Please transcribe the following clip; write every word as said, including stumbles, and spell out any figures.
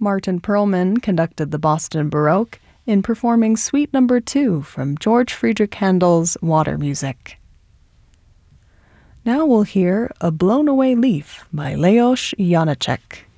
Martin Perlman conducted the Boston Baroque in performing Suite Number Two from George Friedrich Handel's Water Music. Now we'll hear A Blown Away Leaf by Leos Janáček.